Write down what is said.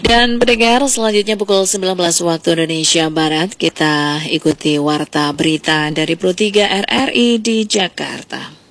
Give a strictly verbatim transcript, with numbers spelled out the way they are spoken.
Dan pendengar, selanjutnya pukul sembilan belas waktu Indonesia Barat, kita ikuti warta berita dari Pro tiga R R I di Jakarta.